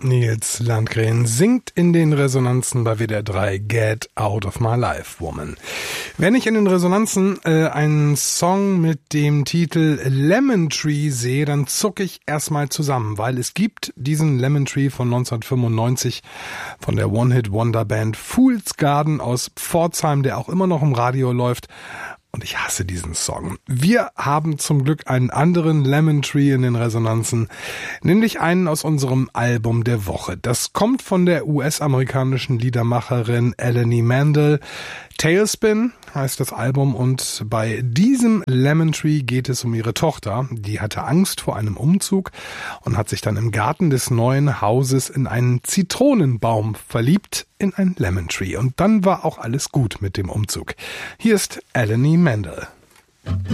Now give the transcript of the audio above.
Nils Landgren singt in den Resonanzen bei WDR 3 Get Out of My Life, Woman. Wenn ich in den Resonanzen einen Song mit dem Titel Lemon Tree sehe, dann zucke ich erstmal zusammen, weil es gibt diesen Lemon Tree von 1995 von der One-Hit-Wonder-Band Fool's Garden aus Pforzheim, der auch immer noch im Radio läuft. Und ich hasse diesen Song. Wir haben zum Glück einen anderen Lemon Tree in den Resonanzen, nämlich einen aus unserem Album der Woche. Das kommt von der US-amerikanischen Liedermacherin Eleni Mandel. Tailspin heißt das Album und bei diesem Lemon Tree geht es um ihre Tochter. Die hatte Angst vor einem Umzug und hat sich dann im Garten des neuen Hauses in einen Zitronenbaum verliebt, in ein Lemon Tree. Und dann war auch alles gut mit dem Umzug. Hier ist Eleni Mandel.